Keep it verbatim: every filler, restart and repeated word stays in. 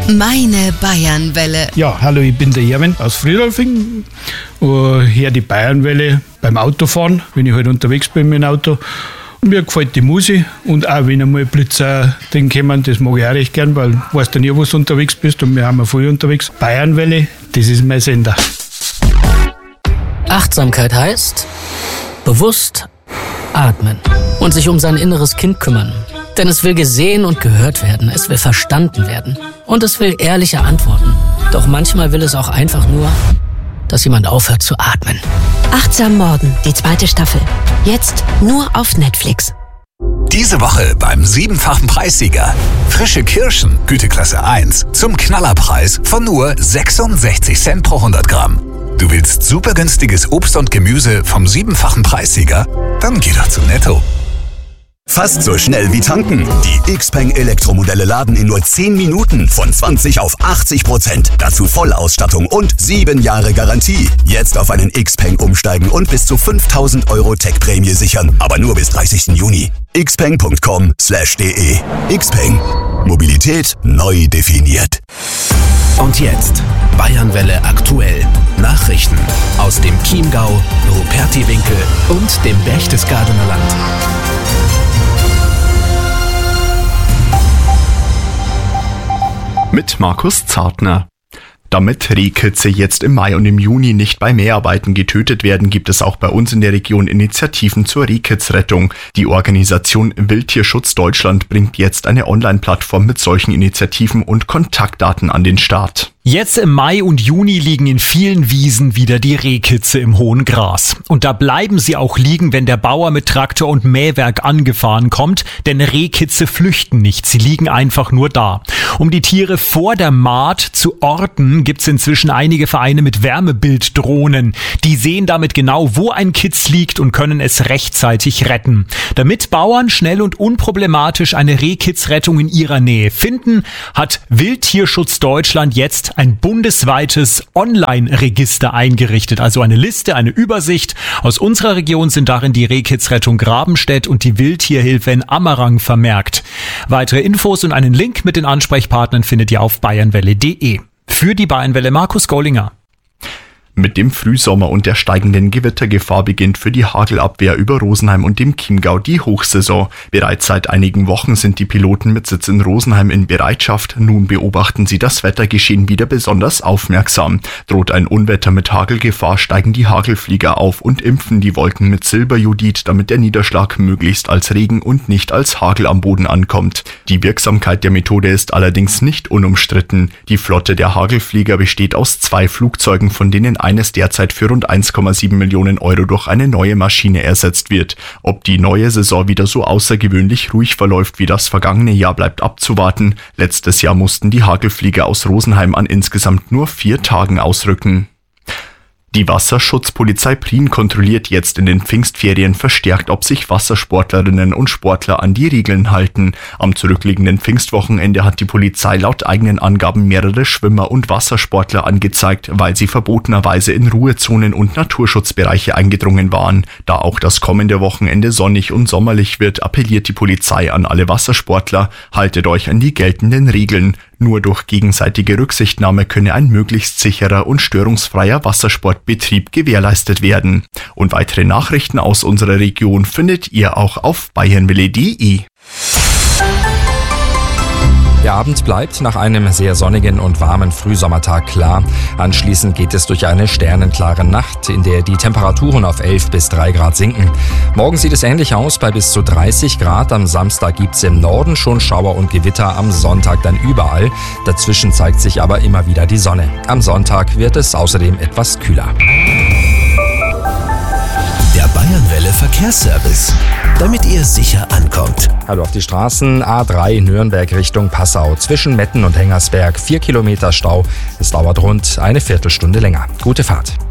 Meine Bayernwelle. Ja, hallo, ich bin der Erwin aus Friedolfing. Uh, hier die Bayernwelle beim Autofahren, wenn ich halt unterwegs bin mit dem Auto. Und mir gefällt die Musik und auch wenn einmal Blitzer den kommen, das mag ich auch recht gern, weil du weißt ja nie, wo du unterwegs bist und wir haben ja viel unterwegs. Bayernwelle, das ist mein Sender. Achtsamkeit heißt bewusst atmen und sich um sein inneres Kind kümmern. Denn es will gesehen und gehört werden, es will verstanden werden und es will ehrliche Antworten. Doch manchmal will es auch einfach nur, dass jemand aufhört zu atmen. Achtsam Morden, die zweite Staffel. Jetzt nur auf Netflix. Diese Woche beim siebenfachen Preissieger. Frische Kirschen, Güteklasse eins, zum Knallerpreis von nur sechsundsechzig Cent pro hundert Gramm. Du willst super günstiges Obst und Gemüse vom siebenfachen Preissieger? Dann geh doch zu Netto. Fast so schnell wie tanken. Die Xpeng Elektromodelle laden in nur zehn Minuten von zwanzig auf achtzig Prozent. Dazu Vollausstattung und sieben Jahre Garantie. Jetzt auf einen Xpeng umsteigen und bis zu fünftausend Euro Tech-Prämie sichern. Aber nur bis dreißigsten Juni. xpeng punkt com slash de. Xpeng. Mobilität neu definiert. Und jetzt Bayernwelle aktuell. Nachrichten aus dem Chiemgau, Rupertiwinkel und dem Berchtesgadener Land. Mit Markus Zartner. Damit Rehkitze jetzt im Mai und im Juni nicht bei Mäharbeiten getötet werden, gibt es auch bei uns in der Region Initiativen zur Rehkitzrettung. Die Organisation Wildtierschutz Deutschland bringt jetzt eine Online-Plattform mit solchen Initiativen und Kontaktdaten an den Start. Jetzt im Mai und Juni liegen in vielen Wiesen wieder die Rehkitze im hohen Gras. Und da bleiben sie auch liegen, wenn der Bauer mit Traktor und Mähwerk angefahren kommt, denn Rehkitze flüchten nicht, sie liegen einfach nur da. Um die Tiere vor der Mahd zu orten, gibt's inzwischen einige Vereine mit Wärmebilddrohnen. Die sehen damit genau, wo ein Kitz liegt und können es rechtzeitig retten. Damit Bauern schnell und unproblematisch eine Rehkitzrettung in ihrer Nähe finden, hat Wildtierschutz Deutschland jetzt ein bundesweites Online-Register eingerichtet, also eine Liste, eine Übersicht. Aus unserer Region sind darin die Rehkitzrettung Grabenstedt und die Wildtierhilfe in Ammerang vermerkt. Weitere Infos und einen Link mit den Ansprechpartnern findet ihr auf bayernwelle punkt de. Für die Bayernwelle Markus Gollinger. Mit dem Frühsommer und der steigenden Gewittergefahr beginnt für die Hagelabwehr über Rosenheim und dem Chiemgau die Hochsaison. Bereits seit einigen Wochen sind die Piloten mit Sitz in Rosenheim in Bereitschaft. Nun beobachten sie das Wettergeschehen wieder besonders aufmerksam. Droht ein Unwetter mit Hagelgefahr, steigen die Hagelflieger auf und impfen die Wolken mit Silberjodid, damit der Niederschlag möglichst als Regen und nicht als Hagel am Boden ankommt. Die Wirksamkeit der Methode ist allerdings nicht unumstritten. Die Flotte der Hagelflieger besteht aus zwei Flugzeugen, von denen eines derzeit für rund eins Komma sieben Millionen Euro durch eine neue Maschine ersetzt wird. Ob die neue Saison wieder so außergewöhnlich ruhig verläuft wie das vergangene Jahr, bleibt abzuwarten. Letztes Jahr mussten die Hagelflieger aus Rosenheim an insgesamt nur vier Tagen ausrücken. Die Wasserschutzpolizei Prien kontrolliert jetzt in den Pfingstferien verstärkt, ob sich Wassersportlerinnen und Sportler an die Regeln halten. Am zurückliegenden Pfingstwochenende hat die Polizei laut eigenen Angaben mehrere Schwimmer und Wassersportler angezeigt, weil sie verbotenerweise in Ruhezonen und Naturschutzbereiche eingedrungen waren. Da auch das kommende Wochenende sonnig und sommerlich wird, appelliert die Polizei an alle Wassersportler: Haltet euch an die geltenden Regeln. Nur durch gegenseitige Rücksichtnahme könne ein möglichst sicherer und störungsfreier Wassersportbetrieb gewährleistet werden. Und weitere Nachrichten aus unserer Region findet ihr auch auf bayernwelle punkt de. Der Abend bleibt nach einem sehr sonnigen und warmen Frühsommertag klar. Anschließend geht es durch eine sternenklare Nacht, in der die Temperaturen auf elf bis drei Grad sinken. Morgen sieht es ähnlich aus bei bis zu dreißig Grad. Am Samstag gibt's im Norden schon Schauer und Gewitter, am Sonntag dann überall. Dazwischen zeigt sich aber immer wieder die Sonne. Am Sonntag wird es außerdem etwas kühler. Der Bayernwelle Verkehrsservice, damit ihr sicher ankommt. Hallo auf die Straßen. A drei Nürnberg Richtung Passau. Zwischen Metten und Hengersberg vier Kilometer Stau. Es dauert rund eine Viertelstunde länger. Gute Fahrt.